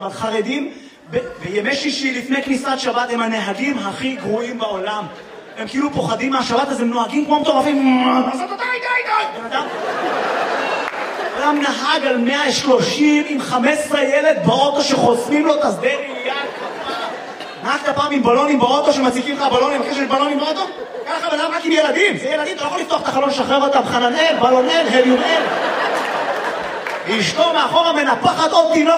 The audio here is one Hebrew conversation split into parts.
אבל חרדים בימי שישי לפני כניסת שבת הם הנהגים הכי גרועים בעולם. הם כאילו פוחדים מהשבת, אז הם נוהגים כמו מטורפים. אדם נהג על 130 עם 15 ילד באוטו שחוסמים לו את השדה ראייה. נהגת פעם עם בלונים באוטו שמציקים לך בלונים, אחרי שיש בלונים באוטו? ככה בלם רק עם ילדים, זה ילדים, אתה לא יכול לפתוח את החלון, לשחרר אותם, חננאל, בלונאל, הליונאל. אשתו מאחורה מנפחת עוד תינוק.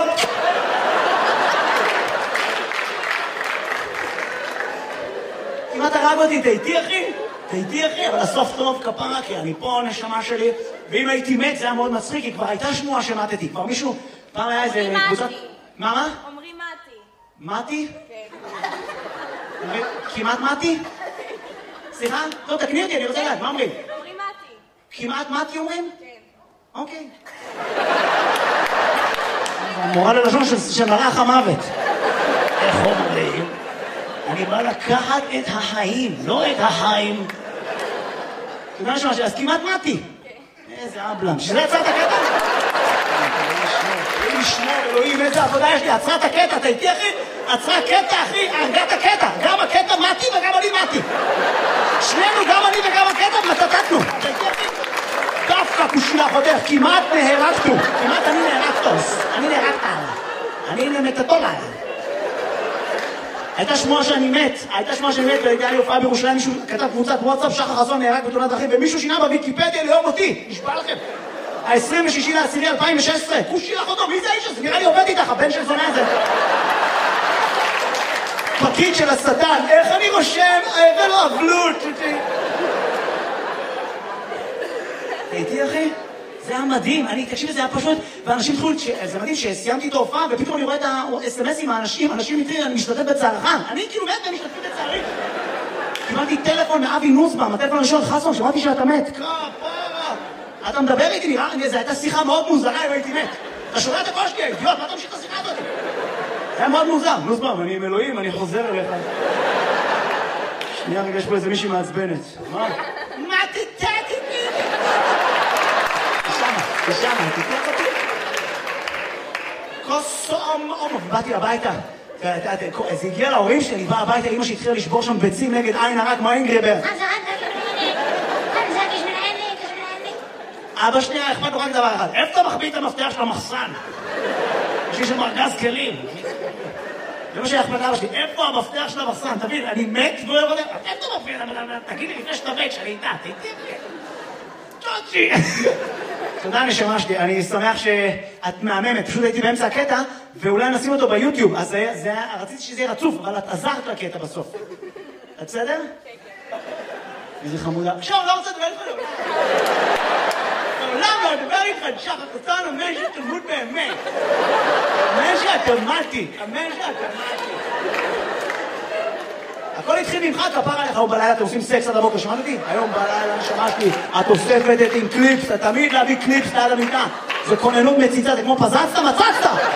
כמעט הרג אותי, תהייתי אחי? תהייתי אחי, אבל הסוף טוב כפרה, כי אני פה נשמה שלי, ואם הייתי מת זה היה מאוד מצחיק, כי כבר הייתה שמועה שמתתי, כבר מישהו, פעם היה איזה קבוצת... מה? אומרים מתי. מתי? כן. כמעט מתי? סליחה? לא, תקני אותי, אני רוצה לדעת, מה אומרים? אומרים מתי. כמעט מתי אומרים? כן. אוקיי. מורה ללשון של מלאך המוות. איך אומרים? אני בא לקחת את החיים, לא את החיים. אתה יודע משהו, אז כמעט מתי. איזה אבלם. שזה יצא את הקטע? אלוהים ישמור, אלוהים, איזה עבודה יש לי. עצרה את הקטע, אתה איתי אחי? עצרה קטע אחי, הרגת הקטע. גם הקטע מתי וגם אני מתי. שנינו, גם אני וגם הקטע, מטטטנו. אתה איתי אחי? דווקא כושלה חותך, כמעט נהרגתו. כמעט אני נהרגתוס. אני נהרגת עליו. אני נמטטול עליו. הייתה שמועה שאני מת, והייתה לי הופעה בירושלים, מישהו כתב קבוצת וואטסאפ, שחר חסון נהרג בתאונת דרכים, ומישהו שינה בוויקיפדיה ליום אותי, נשבע לכם. ה-26/10/2016, כושי לך אותו, מי זה האיש הזה? נראה לי עובד איתך, הבן של זונה הזה. פקיד של השטן, איך אני רושם? ולא אבלות. הייתי אחי? זה היה מדהים, תקשיב, זה היה פשוט, ואנשים התחילו, זה מדהים שסיימתי את ההופעה, ופתאום אני רואה את ה-SMSים מהאנשים, אנשים מתחילים, אני משתתף בצערך, אני כאילו מת והם משתתפים בצערי. קיבלתי טלפון מאבי נוסבאום, הטלפון הראשון, חסון, שמעתי שאתה מת. כפרה, אתה מדבר איתי, נראה, זו הייתה שיחה מאוד מוזרה אם הייתי מת. אתה שומע את הקול שלי, אידיוט, מה אתה ממשיך את השיחה הזאת? זה היה מאוד מוזר, נוסבאום, אני עם אלוהים, אני חוזר אליך. שנייה, רגע, יש פה איזה מישהי מעצבנת. מה? מה תתתי? תשמע, תתלך אותי. באתי הביתה. זה הגיע להורים שלי, בא הביתה, אמא שהתחילה לשבור שם ביצים נגד עין הרע כמו אינגריבר. אבא שנייה, אכפת לו רק דבר אחד. איפה אתה מחביא את המפתח של המחסן? יש לי שם ארגז כלים. זה מה שאכפת לאבא שלי. איפה המפתח של המחסן? תבין, אני מת ולא יודע. איפה אתה מפתח? תגיד לי לפני שאתה מת שאני איתה. תהייתי צ'וצ'י. תודה נשמה שלי, אני שמח שאת מהממת, פשוט הייתי באמצע הקטע ואולי נשים אותו ביוטיוב, אז רציתי שזה יהיה רצוף, אבל את עזרת לקטע בסוף. את בסדר? כן. איזה חמודה. עכשיו, לא רוצה לדבר איתך. לעולם לא לדבר איתך, שחר חסון, אמן שתלמוד באמת. אמן שהתלמדתי, אמן שהתלמדתי. הכל התחיל ממך, כפר עליך, היום בלילה אתם עושים סקס עד הבוקר, שמעת אותי? היום בלילה נשמה שלי, את אוספת את עם קליפס, אתה תמיד להביא קליפס ליד המיטה. זה כוננות מציצה, זה כמו פזצת, מצצת!